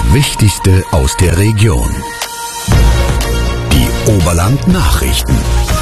Wichtigste aus der Region. Die Oberland-Nachrichten.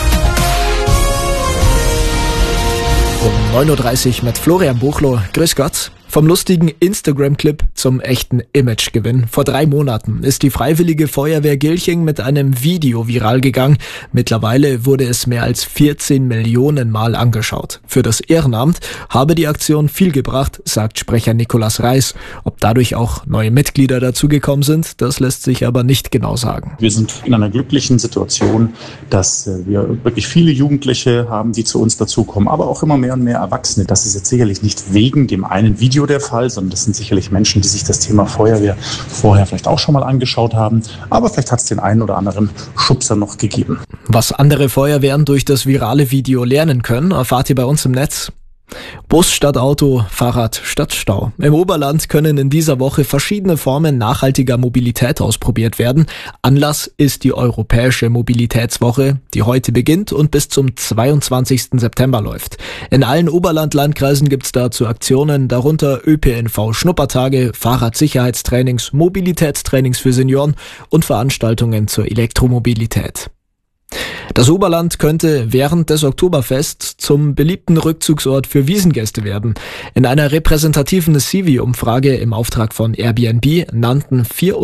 Um 9.30 Uhr mit Florian Buchloh. Grüß Gott. Vom lustigen Instagram-Clip zum echten Imagegewinn. Vor 3 Monaten ist die Freiwillige Feuerwehr Gilching mit einem Video viral gegangen. Mittlerweile wurde es mehr als 14 Millionen Mal angeschaut. Für das Ehrenamt habe die Aktion viel gebracht, sagt Sprecher Nikolaus Reis. Ob dadurch auch neue Mitglieder dazugekommen sind, das lässt sich aber nicht genau sagen. Wir sind in einer glücklichen Situation, dass wir wirklich viele Jugendliche haben, die zu uns dazukommen, aber auch immer mehr und mehr Erwachsene. Das ist jetzt sicherlich nicht wegen dem einen Video der Fall, sondern das sind sicherlich Menschen, die sich das Thema Feuerwehr vorher vielleicht auch schon mal angeschaut haben. Aber vielleicht hat es den einen oder anderen Schubser noch gegeben. Was andere Feuerwehren durch das virale Video lernen können, erfahrt ihr bei uns im Netz. Bus statt Auto, Fahrrad statt Stau. Im Oberland können in dieser Woche verschiedene Formen nachhaltiger Mobilität ausprobiert werden. Anlass ist die Europäische Mobilitätswoche, die heute beginnt und bis zum 22. September läuft. In allen Oberland-Landkreisen gibt's dazu Aktionen, darunter ÖPNV-Schnuppertage, Fahrradsicherheitstrainings, Mobilitätstrainings für Senioren und Veranstaltungen zur Elektromobilität. Das Oberland könnte während des Oktoberfests zum beliebten Rückzugsort für Wiesngäste werden. In einer repräsentativen CV-Umfrage im Auftrag von Airbnb nannten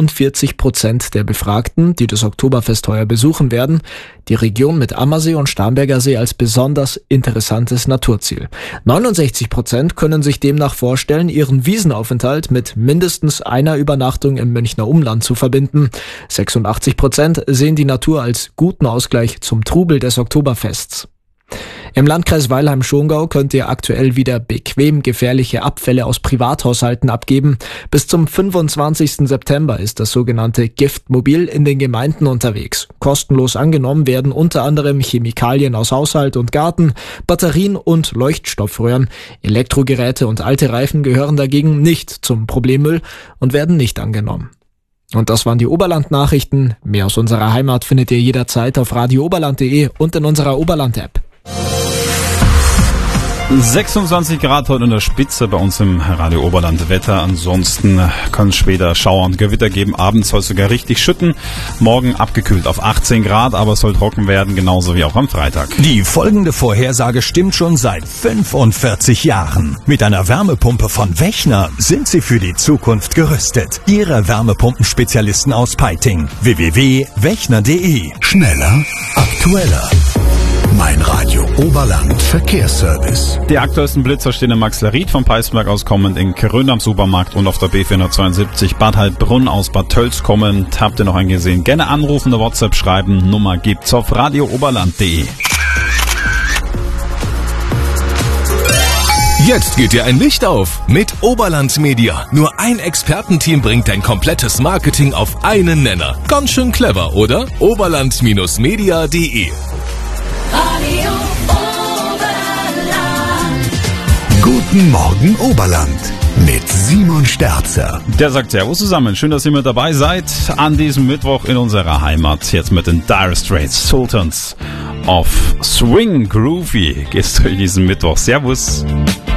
44% der Befragten, die das Oktoberfest heuer besuchen werden, die Region mit Ammersee und Starnberger See als besonders interessantes Naturziel. 69% können sich demnach vorstellen, ihren Wiesenaufenthalt mit mindestens einer Übernachtung im Münchner Umland zu verbinden. 86% sehen die Natur als guten Ausgleich zum Trubel des Oktoberfests. Im Landkreis Weilheim-Schongau könnt ihr aktuell wieder bequem gefährliche Abfälle aus Privathaushalten abgeben. Bis zum 25. September ist das sogenannte Giftmobil in den Gemeinden unterwegs. Kostenlos angenommen werden unter anderem Chemikalien aus Haushalt und Garten, Batterien und Leuchtstoffröhren. Elektrogeräte und alte Reifen gehören dagegen nicht zum Problemmüll und werden nicht angenommen. Und das waren die Oberland-Nachrichten. Mehr aus unserer Heimat findet ihr jederzeit auf radiooberland.de und in unserer Oberland-App. 26 Grad heute in der Spitze bei uns im Radio Oberland. Wetter, ansonsten kann es später Schauer und Gewitter geben. Abends soll es sogar richtig schütten. Morgen abgekühlt auf 18 Grad, aber es soll trocken werden, genauso wie auch am Freitag. Die folgende Vorhersage stimmt schon seit 45 Jahren. Mit einer Wärmepumpe von Wechner sind Sie für die Zukunft gerüstet. Ihre Wärmepumpenspezialisten aus Peiting. www.wechner.de. Schneller, aktueller. Mein Radio Oberland Verkehrsservice. Die aktuellsten Blitzer stehen in Maxleried vom Peißberg aus kommend, in Krön am Supermarkt und auf der B472 Bad Heilbrunn aus Bad Tölz kommend. Habt ihr noch einen gesehen? Gerne anrufen, eine WhatsApp schreiben. Nummer gibt's auf radiooberland.de. Jetzt geht dir ein Licht auf mit Oberland Media. Nur ein Expertenteam bringt dein komplettes Marketing auf einen Nenner. Ganz schön clever, oder? Oberland-media.de. Radio Oberland. Guten Morgen Oberland mit Simon Sterzer. Der sagt Servus zusammen. Schön, dass ihr mit dabei seid an diesem Mittwoch in unserer Heimat. Jetzt mit den Dire Straits, Sultans of Swing Groovy. Gehst du in diesen Mittwoch. Servus.